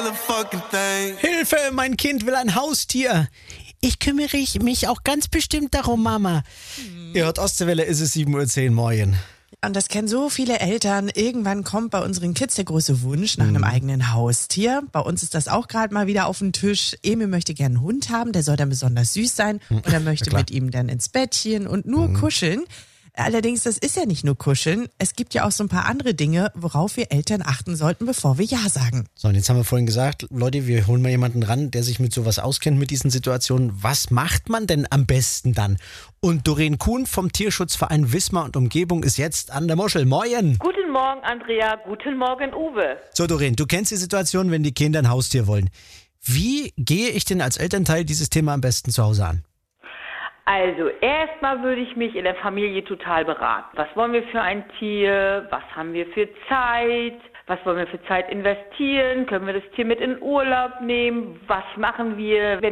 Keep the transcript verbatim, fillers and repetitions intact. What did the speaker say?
motherfucking thing. Hilfe, mein Kind will ein Haustier. Ich kümmere mich auch ganz bestimmt darum, Mama. Hm. Ihr hört Ostseewelle, ist es sieben Uhr zehn morgen. Und das kennen so viele Eltern. Irgendwann kommt bei unseren Kids der große Wunsch nach einem eigenen Haustier. Bei uns ist das auch gerade mal wieder auf dem Tisch. Emil möchte gerne einen Hund haben, der soll dann besonders süß sein. Und er möchte mit ihm dann ins Bettchen und nur mhm. kuscheln. Allerdings, das ist ja nicht nur kuscheln. Es gibt ja auch so ein paar andere Dinge, worauf wir Eltern achten sollten, bevor wir Ja sagen. So, und jetzt haben wir vorhin gesagt, Leute, wir holen mal jemanden ran, der sich mit sowas auskennt, mit diesen Situationen. Was macht man denn am besten dann? Und Doreen Kuhn vom Tierschutzverein Wismar und Umgebung ist jetzt an der Muschel. Moin! Guten Morgen, Andrea. Guten Morgen, Uwe. So, Doreen, du kennst die Situation, wenn die Kinder ein Haustier wollen. Wie gehe ich denn als Elternteil dieses Thema am besten zu Hause an? Also, erstmal würde ich mich in der Familie total beraten. Was wollen wir für ein Tier? Was haben wir für Zeit? Was wollen wir für Zeit investieren? Können wir das Tier mit in Urlaub nehmen? Was machen wir, wenn